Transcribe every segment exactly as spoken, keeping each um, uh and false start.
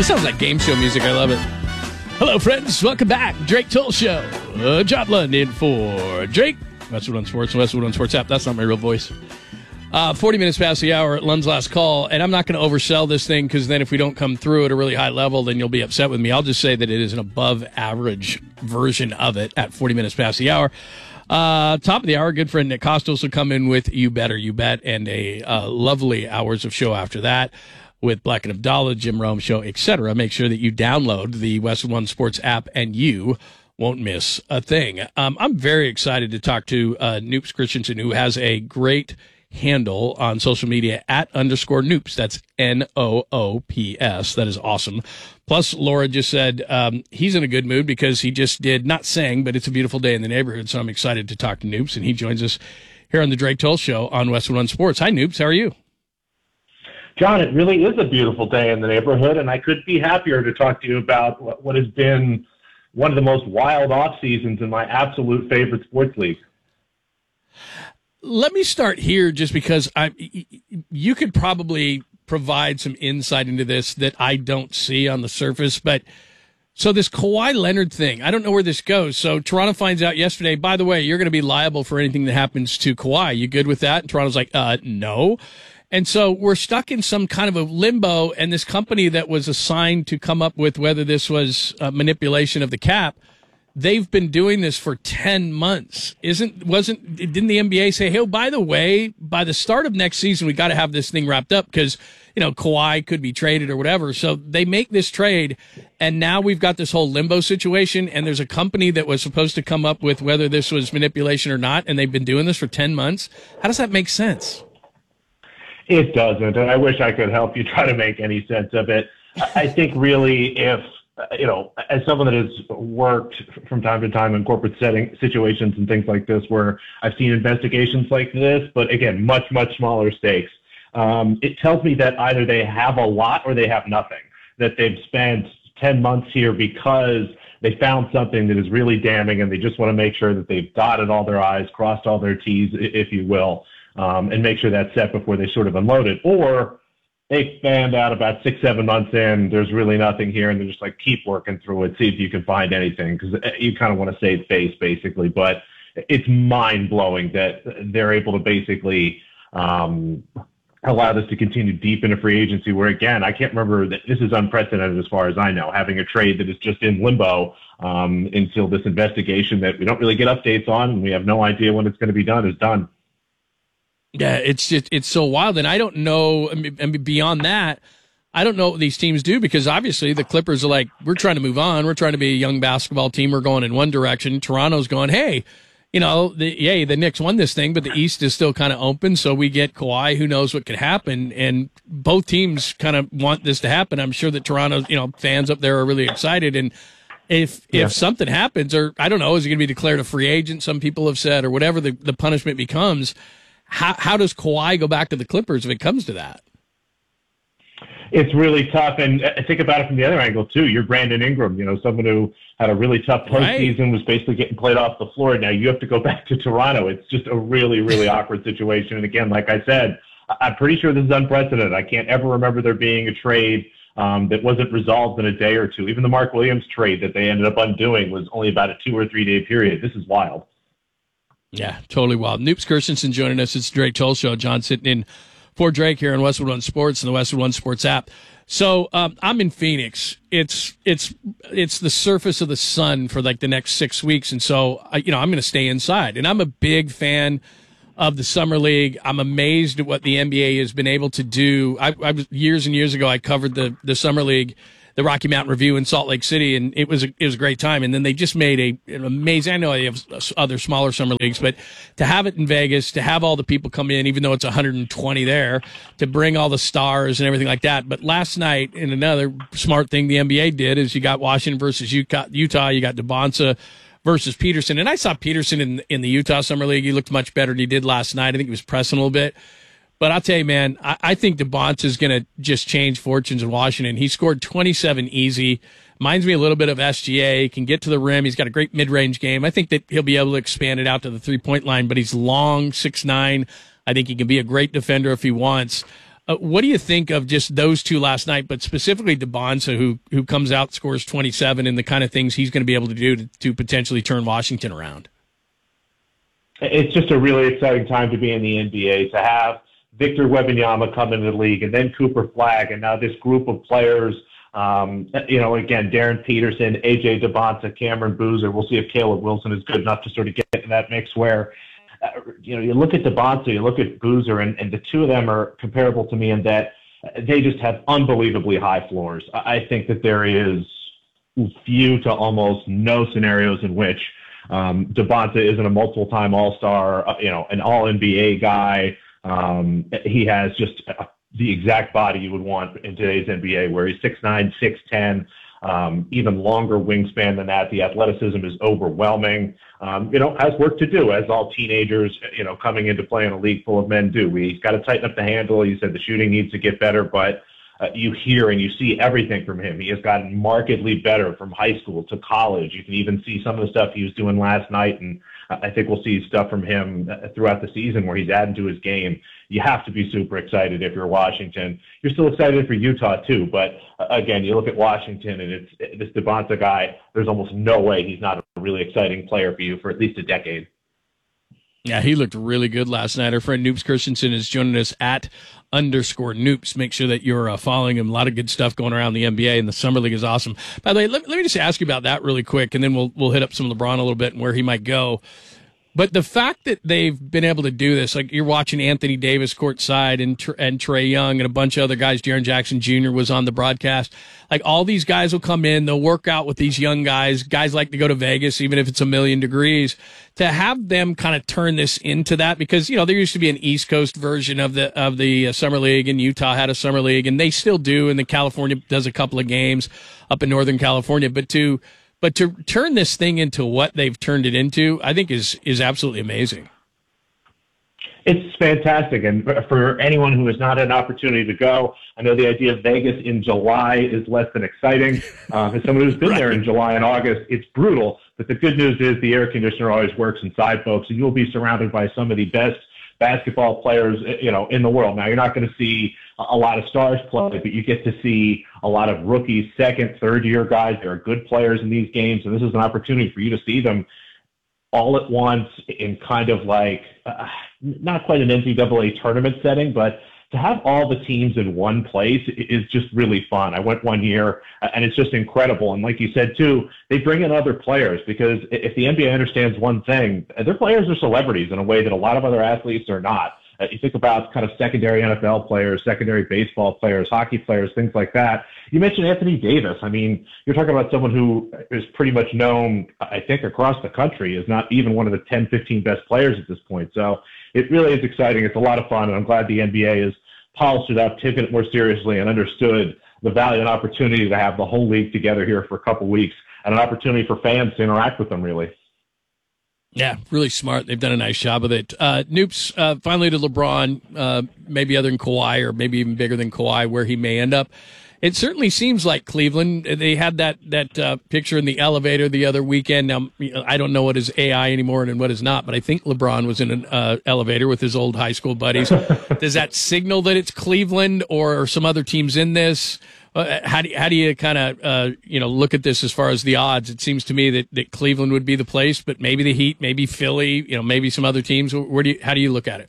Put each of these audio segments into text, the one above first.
This sounds like game show music. I love it. Hello, friends. Welcome back. Drake Toll Show. Uh, Job London for Drake. Westwood on Sports and Westwood on Sports app. That's not my real voice. Uh, forty minutes past the hour at Lund's last call, and I'm not going to oversell this thing because then if we don't come through at a really high level, then you'll be upset with me. I'll just say that it is an above-average version of it at forty minutes past the hour. Uh, top of the hour, good friend Nick Costos will come in with You Better, You Bet, and a uh, lovely hours of show after that with Black and Abdallah, Jim Rome Show, et cetera. Make sure that you download the Westwood One Sports app, and you won't miss a thing. Um, I'm very excited to talk to uh, Noops Christensen, who has a great handle on social media at underscore Noops. That's N O O P S. That is awesome. Plus, Laura just said um, he's in a good mood because he just did not sing, but it's a beautiful day in the neighborhood. So I'm excited to talk to Noops, and he joins us here on the Drake Toll Show on Westwood One Sports. Hi, Noops. How are you? John, it really is a beautiful day in the neighborhood, and I couldn't be happier to talk to you about what has been one of the most wild off seasons in my absolute favorite sports league. Let me start here just because I, you could probably provide some insight into this that I don't see on the surface. But so this Kawhi Leonard thing, I don't know where this goes. So Toronto finds out yesterday, by the way, you're going to be liable for anything that happens to Kawhi. You good with that? And Toronto's like, uh, no. And so we're stuck in some kind of a limbo. And this company that was assigned to come up with whether this was a manipulation of the cap, they've been doing this for ten months. Isn't, wasn't, didn't the N B A say, hey, oh, by the way, by the start of next season, we got to have this thing wrapped up because, you know, Kawhi could be traded or whatever. So they make this trade, and now we've got this whole limbo situation, and there's a company that was supposed to come up with whether this was manipulation or not, and they've been doing this for ten months. How does that make sense? It doesn't, and I wish I could help you try to make any sense of it. I think really if, you know, as someone that has worked from time to time in corporate setting situations and things like this, where I've seen investigations like this, but again, much, much smaller stakes, um, it tells me that either they have a lot or they have nothing, that they've spent ten months here because they found something that is really damning and they just want to make sure that they've dotted all their I's, crossed all their T's, if you will, um, and make sure that's set before they sort of unload it. Or they found out about six, seven months in, there's really nothing here, and they're just like, keep working through it, see if you can find anything, because you kind of want to save face, basically. But it's mind-blowing that they're able to basically um, allow this to continue deep into free agency, where, again, I can't remember, that this is unprecedented as far as I know, having a trade that is just in limbo um, until this investigation that we don't really get updates on, and we have no idea when it's going to be done, is done. Yeah, it's just, it's so wild. And I don't know, I mean, I mean, beyond that, I don't know what these teams do, because obviously the Clippers are like, we're trying to move on. We're trying to be a young basketball team. We're going in one direction. Toronto's going, hey, you know, the, yay, the Knicks won this thing, but the East is still kind of open. So we get Kawhi, who knows what could happen. And both teams kind of want this to happen. I'm sure that Toronto, you know, fans up there are really excited. And if, yeah. if something happens, or I don't know, is he going to be declared a free agent? Some people have said, or whatever the, the punishment becomes. How how does Kawhi go back to the Clippers if it comes to that? It's really tough, and think about it from the other angle too. You're Brandon Ingram, you know, someone who had a really tough postseason, right. was basically getting played off the floor. Now you have to go back to Toronto. It's just a really, really awkward situation. And again, like I said, I'm pretty sure this is unprecedented. I can't ever remember there being a trade um, that wasn't resolved in a day or two. Even the Mark Williams trade that they ended up undoing was only about a two or three day period. This is wild. Yeah, totally wild. Noops Christensen joining us. It's the Drake Toll Show. John sitting in for Drake here on Westwood One Sports and the Westwood One Sports app. So um, I'm in Phoenix. It's it's it's the surface of the sun for like the next six weeks, and so I, you know I'm going to stay inside. And I'm a big fan of the summer league. I'm amazed at what the N B A has been able to do. I, I was years and years ago. I covered the the summer league, the Rocky Mountain Review in Salt Lake City, and it was a, it was a great time. And then they just made a an amazing. I know they have other smaller summer leagues, but to have it in Vegas, to have all the people come in, even though it's one hundred twenty there, to bring all the stars and everything like that. But last night, and another smart thing the N B A did is you got Washington versus Utah. Utah, you got DeBonsa versus Peterson, and I saw Peterson in in the Utah summer league. He looked much better than he did last night. I think he was pressing a little bit. But I'll tell you, man, I, I think DeBonta is going to just change fortunes in Washington. He scored twenty-seven easy. Reminds me a little bit of S G A. Can get to the rim. He's got a great mid-range game. I think that he'll be able to expand it out to the three-point line, but he's long, six nine. I think he can be a great defender if he wants. Uh, what do you think of just those two last night, but specifically Debonsa, who who comes out, scores twenty-seven, and the kind of things he's going to be able to do to, to potentially turn Washington around? It's just a really exciting time to be in the N B A, to have Victor Wembanyama come into the league, and then Cooper Flagg, and now this group of players, um, you know, again, Darren Peterson, A J Debonsa, Cameron Boozer. We'll see if Caleb Wilson is good enough to sort of get in that mix where, uh, you know, you look at Debonsa, you look at Boozer, and, and the two of them are comparable to me in that they just have unbelievably high floors. I think that there is few to almost no scenarios in which um, Debonsa isn't a multiple-time All-Star, uh, you know, an All-N B A guy. Um, he has just uh, the exact body you would want in today's N B A, where he's six nine, six ten, um, even longer wingspan than that. The athleticism is overwhelming. Um, you know, has work to do, as all teenagers, you know, coming into play in a league full of men do. He's got to tighten up the handle. He said the shooting needs to get better, but uh, you hear and you see everything from him. He has gotten markedly better from high school to college. You can even see some of the stuff he was doing last night, and I think we'll see stuff from him throughout the season where he's adding to his game. You have to be super excited if you're Washington. You're still excited for Utah too, but uh, again, you look at Washington and it's this Debonsa guy. There's almost no way he's not a really exciting player for you for at least a decade. Yeah, he looked really good last night. Our friend Noops Christensen is joining us at underscore Noops. Make sure that you're uh, following him. A lot of good stuff going around the N B A, and the Summer League is awesome. By the way, let, let me just ask you about that really quick, and then we'll we'll hit up some LeBron a little bit and where he might go. But the fact that they've been able to do this, like you're watching Anthony Davis courtside and and Trae Young and a bunch of other guys, Jaren Jackson Junior was on the broadcast. Like all these guys will come in, they'll work out with these young guys. Guys like to go to Vegas, even if it's a million degrees. To have them kind of turn this into that, because you know there used to be an East Coast version of the of the uh, Summer League, and Utah had a Summer League, and they still do, and then California does a couple of games up in Northern California. But to But to turn this thing into what they've turned it into, I think is is absolutely amazing. It's fantastic. And for anyone who has not had an opportunity to go, I know the idea of Vegas in July is less than exciting. Uh, as someone who's been right. there in July and August, it's brutal. But the good news is the air conditioner always works inside, folks, and you'll be surrounded by some of the best basketball players, you know, in the world. Now, you're not going to see a lot of stars play, but you get to see a lot of rookies, second, third-year guys. There are good players in these games, and this is an opportunity for you to see them all at once in kind of like, uh, not quite an N C double A tournament setting, but to have all the teams in one place is just really fun. I went one year, and it's just incredible. And like you said, too, they bring in other players, because if the N B A understands one thing, their players are celebrities in a way that a lot of other athletes are not. Uh, you think about kind of secondary N F L players, secondary baseball players, hockey players, things like that. You mentioned Anthony Davis. I mean, you're talking about someone who is pretty much known, I think, across the country as not even one of the ten, fifteen best players at this point. So it really is exciting. It's a lot of fun, and I'm glad the N B A is polished it up, taken it more seriously, and understood the value and opportunity to have the whole league together here for a couple weeks, and an opportunity for fans to interact with them, really. Yeah, really smart. They've done a nice job of it. Uh, Noops, uh, finally to LeBron, uh, maybe other than Kawhi, or maybe even bigger than Kawhi, where he may end up. It certainly seems like Cleveland. They had that that uh, picture in the elevator the other weekend. Now, I don't know what is A I anymore and what is not, but I think LeBron was in an uh, elevator with his old high school buddies. Does that signal that it's Cleveland or some other teams in this? Uh, how do you, how do you kind of uh, you know look at this as far as the odds? It seems to me that, that Cleveland would be the place, but maybe the Heat, maybe Philly, you know, maybe some other teams. Where do you, how do you look at it?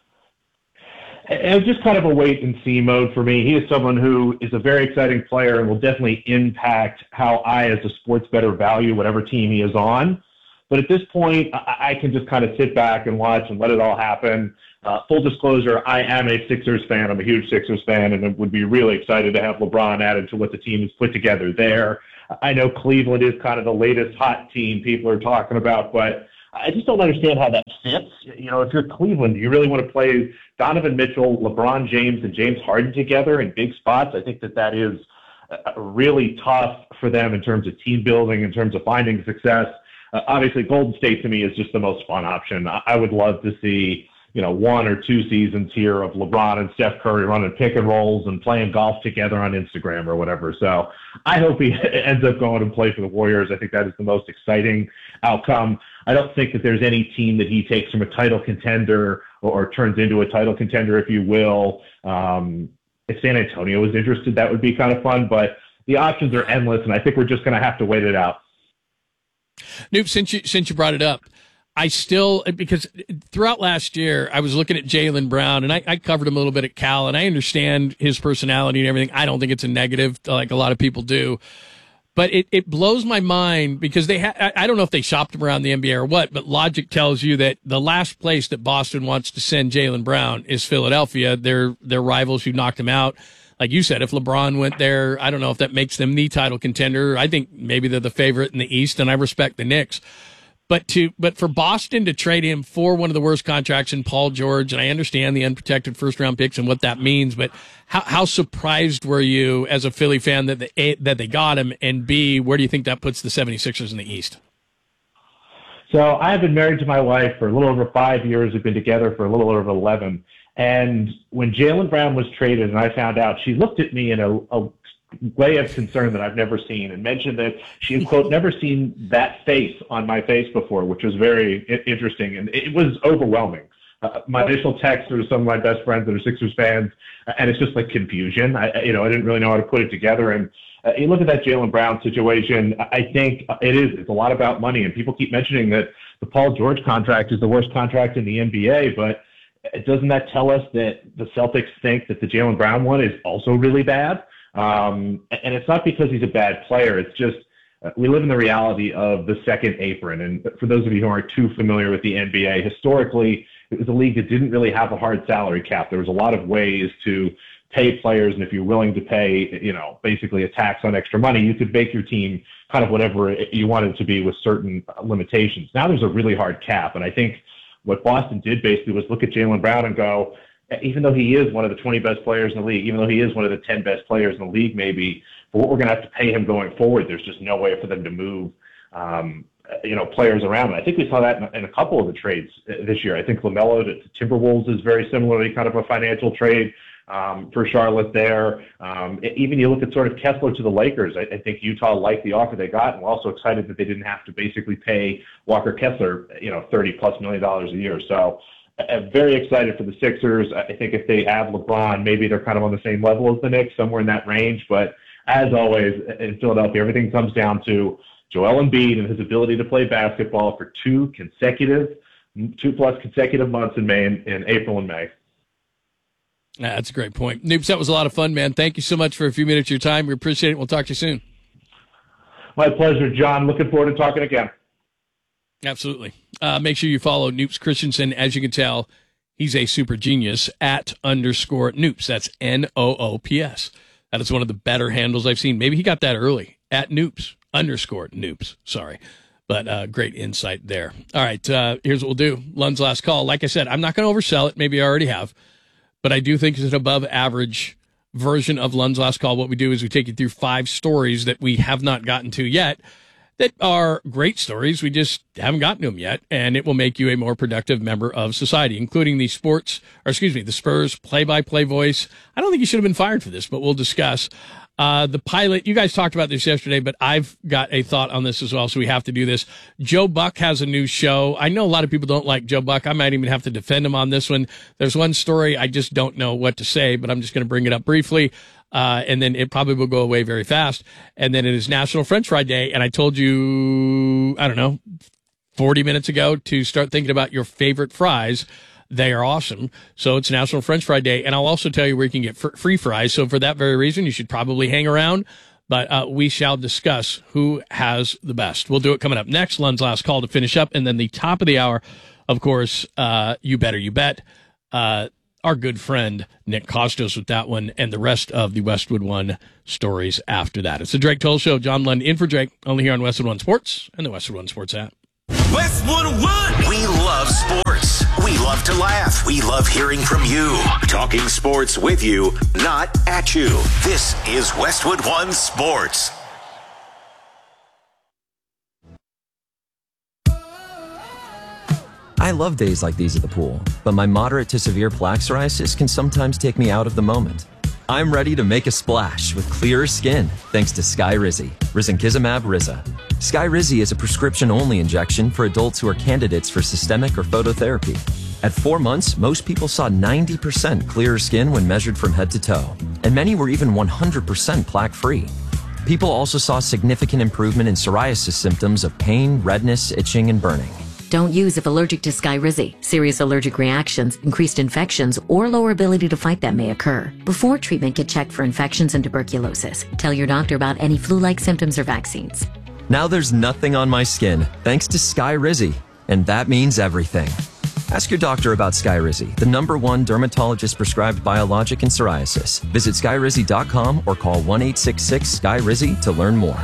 It's just kind of a wait and see mode for me. He is someone who is a very exciting player and will definitely impact how I, as a sports bettor, value whatever team he is on. But at this point, I, I can just kind of sit back and watch and let it all happen. Uh, full disclosure, I am a Sixers fan. I'm a huge Sixers fan, and would be really excited to have LeBron added to what the team has put together there. I know Cleveland is kind of the latest hot team people are talking about, but I just don't understand how that fits. You know, if you're Cleveland, do you really want to play Donovan Mitchell, LeBron James, and James Harden together in big spots? I think that that is really tough for them in terms of team building, in terms of finding success. Uh, obviously, Golden State to me is just the most fun option. I, I would love to see, you know, one or two seasons here of LeBron and Steph Curry running pick and rolls and playing golf together on Instagram or whatever. So I hope he ends up going and play for the Warriors. I think that is the most exciting outcome. I don't think that there's any team that he takes from a title contender or, or turns into a title contender, if you will. Um, if San Antonio was interested, that would be kind of fun, but the options are endless, and I think we're just going to have to wait it out. Noop, since you, since you brought it up, I still, because throughout last year, I was looking at Jaylen Brown, and I, I covered him a little bit at Cal, and I understand his personality and everything. I don't think it's a negative like a lot of people do. But it, it blows my mind because they ha- I, I don't know if they shopped him around the N B A or what, but logic tells you that the last place that Boston wants to send Jaylen Brown is Philadelphia. They're, they're rivals who knocked him out. Like you said, if LeBron went there, I don't know if that makes them the title contender. I think maybe they're the favorite in the East, and I respect the Knicks. But to but for Boston to trade him for one of the worst contracts in Paul George, and I understand the unprotected first round picks and what that means, but how how surprised were you as a Philly fan that they, that they got him, and B, where do you think that puts the seventy-sixers in the East? So I have been married to my wife for a little over five years. We've been together for a little over eleven. And when Jaylen Brown was traded and I found out, she looked at me in a, a way of concern that I've never seen and mentioned that she had, quote, never seen that face on my face before, which was very I- interesting. And it was overwhelming. Uh, my initial text are some of my best friends that are Sixers fans, and it's just like confusion. I, you know, I didn't really know how to put it together. And uh, you look at that Jaylen Brown situation, I think it is, it's a lot about money. And people keep mentioning that the Paul George contract is the worst contract in the N B A, but doesn't that tell us that the Celtics think that the Jaylen Brown one is also really bad? Um, and it's not because he's a bad player. It's just uh, we live in the reality of the second apron. And for those of you who aren't too familiar with the N B A, historically, it was a league that didn't really have a hard salary cap. There was a lot of ways to pay players, and if you're willing to pay, you know, basically a tax on extra money, you could make your team kind of whatever you wanted it to be with certain limitations. Now there's a really hard cap, and I think what Boston did basically was look at Jaylen Brown and go, even though he is one of the twenty best players in the league, even though he is one of the ten best players in the league maybe, for what we're going to have to pay him going forward, there's just no way for them to move, um, you know, players around. And I think we saw that in, in a couple of the trades this year. I think LaMelo to Timberwolves is very similarly kind of a financial trade um, for Charlotte there. Um, even you look at sort of Kessler to the Lakers. I, I think Utah liked the offer they got, and we're also excited that they didn't have to basically pay Walker Kessler, you know, thirty plus million dollars a year. So I'm very excited for the Sixers. I think if they add LeBron, maybe they're kind of on the same level as the Knicks, somewhere in that range. But as always, in Philadelphia, everything comes down to Joel Embiid and his ability to play basketball for two consecutive, two plus consecutive months in May, in, in April and May. Yeah, that's a great point. Noops, that was a lot of fun, man. Thank you so much for a few minutes of your time. We appreciate it. We'll talk to you soon. My pleasure, John. Looking forward to talking again. Absolutely. Uh, make sure you follow Noops Christensen. As you can tell, he's a super genius at underscore Noops. That's N O O P S. That is one of the better handles I've seen. Maybe he got that early. At Noops underscore Noops. Sorry. But uh, great insight there. All right. Uh, here's what we'll do. Lund's last call. Like I said, I'm not going to oversell it. Maybe I already have. But I do think it's an above average version of Lund's last call. What we do is we take you through five stories that we have not gotten to yet that are great stories. We just haven't gotten to them yet, and it will make you a more productive member of society, including the sports, or excuse me, the Spurs play-by-play voice. I don't think he should have been fired for this, but we'll discuss. Uh, the pilot, you guys talked about this yesterday, but I've got a thought on this as well, so we have to do this. Joe Buck has a new show. I know a lot of people don't like Joe Buck. I might even have to defend him on this one. There's one story I just don't know what to say, but I'm just going to bring it up briefly. Uh, and then it probably will go away very fast. And then it is National French Fry Day. And I told you, I don't know, forty minutes ago to start thinking about your favorite fries. They are awesome. So it's National French Fry Day. And I'll also tell you where you can get fr- free fries. So for that very reason, you should probably hang around. But uh, we shall discuss who has the best. We'll do it coming up next. Lund's last call to finish up. And then the top of the hour, of course, uh, You Better You Bet. Uh, our good friend Nick Kostos with that one, and the rest of the Westwood One stories after that. It's the Drake Toll Show. John Lund in for Drake, only here on Westwood One Sports and the Westwood One Sports app. Westwood One! We love sports. We love to laugh. We love hearing from you. Talking sports with you, not at you. This is Westwood One Sports. I love days like these at the pool, but my moderate to severe plaque psoriasis can sometimes take me out of the moment. I'm ready to make a splash with clearer skin thanks to Skyrizi, risankizumab Riza. Skyrizi is a prescription-only injection for adults who are candidates for systemic or phototherapy. At four months, most people saw ninety percent clearer skin when measured from head to toe, and many were even one hundred percent plaque-free. People also saw significant improvement in psoriasis symptoms of pain, redness, itching, and burning. Don't use if allergic to Skyrizi. Serious allergic reactions, increased infections, or lower ability to fight them may occur. Before treatment, get checked for infections and tuberculosis. Tell your doctor about any flu-like symptoms or vaccines. Now there's nothing on my skin thanks to Skyrizi, and that means everything. Ask your doctor about Skyrizi, the number one dermatologist-prescribed biologic in psoriasis. Visit skyrizi dot com or call one eight six six S K Y R I Z I to learn more.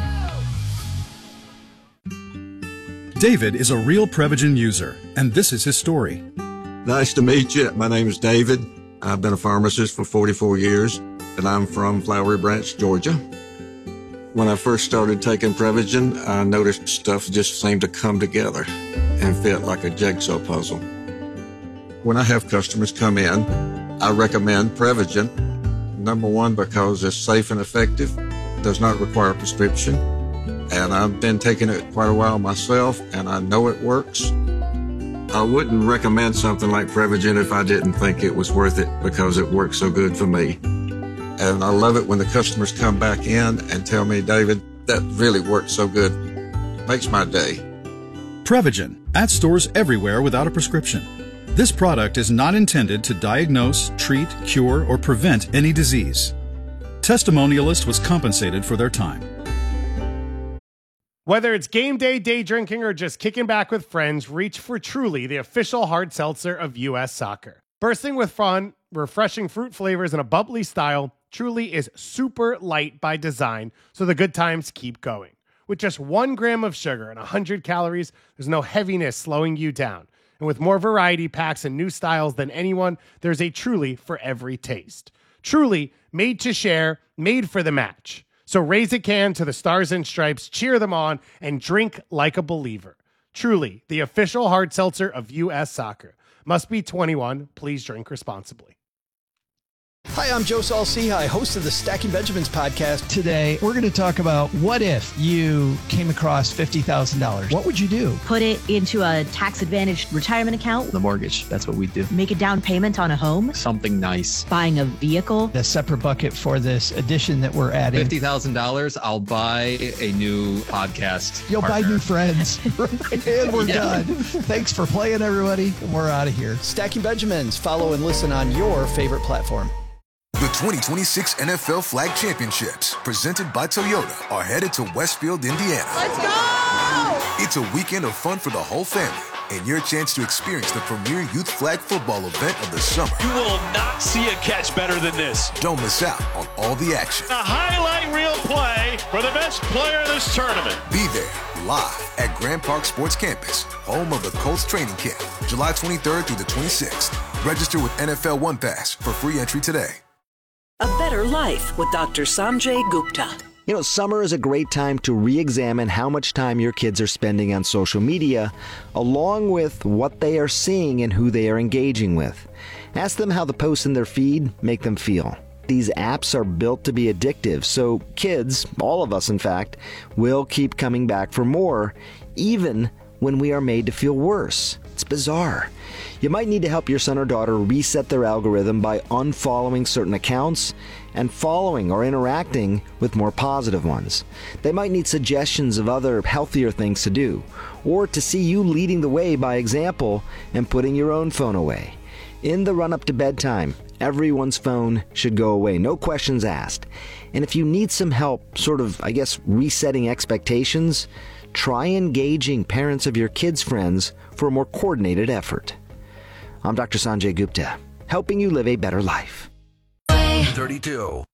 David is a real Prevagen user, and this is his story. Nice to meet you. My name is David. I've been a pharmacist for forty-four years, and I'm from Flowery Branch, Georgia. When I first started taking Prevagen, I noticed stuff just seemed to come together and fit like a jigsaw puzzle. When I have customers come in, I recommend Prevagen. Number one, because it's safe and effective, does not require a prescription, and I've been taking it quite a while myself, and I know it works. I wouldn't recommend something like Prevagen if I didn't think it was worth it because it works so good for me. And I love it when the customers come back in and tell me, David, that really worked so good. Makes my day. Prevagen, at stores everywhere without a prescription. This product is not intended to diagnose, treat, cure, or prevent any disease. Testimonialist was compensated for their time. Whether it's game day, day drinking, or just kicking back with friends, reach for Truly, the official hard seltzer of U S Soccer. Bursting with fun, refreshing fruit flavors, and a bubbly style, Truly is super light by design, so the good times keep going. With just one gram of sugar and one hundred calories, there's no heaviness slowing you down. And with more variety packs and new styles than anyone, there's a Truly for every taste. Truly, made to share, made for the match. So raise a can to the Stars and Stripes, cheer them on, and drink like a believer. Truly, the official hard seltzer of U S Soccer. Must be twenty-one. Please drink responsibly. Hi, I'm Joe Saul-Sehy, host of the Stacking Benjamins podcast. Today, we're going to talk about what if you came across fifty thousand dollars? What would you do? Put it into a tax-advantaged retirement account. The mortgage, that's what we do. Make a down payment on a home. Something nice. Buying a vehicle. A separate bucket for this addition that we're adding. fifty thousand dollars, I'll buy a new podcast You'll partner. buy new friends. And we're yeah. done. Thanks for playing, everybody. We're out of here. Stacking Benjamins. Follow and listen on your favorite platform. The twenty twenty-six N F L Flag Championships, presented by Toyota, are headed to Westfield, Indiana. Let's go! It's a weekend of fun for the whole family and your chance to experience the premier youth flag football event of the summer. You will not see a catch better than this. Don't miss out on all the action. A highlight reel play for the best player in this tournament. Be there live at Grand Park Sports Campus, home of the Colts training camp, July twenty-third through the twenty-sixth. Register with N F L One Pass for free entry today. A better life with Doctor Sanjay Gupta. You know, summer is a great time to re-examine how much time your kids are spending on social media, along with what they are seeing and who they are engaging with. Ask them how the posts in their feed make them feel. These apps are built to be addictive, so kids, all of us in fact, will keep coming back for more, even when we are made to feel worse. It's bizarre. You might need to help your son or daughter reset their algorithm by unfollowing certain accounts and following or interacting with more positive ones. They might need suggestions of other healthier things to do, or to see you leading the way by example and putting your own phone away. In the run-up to bedtime, everyone's phone should go away, no questions asked. And if you need some help, sort of, I guess, resetting expectations, try engaging parents of your kids' friends for a more coordinated effort. I'm Doctor Sanjay Gupta, helping you live a better life. thirty-two.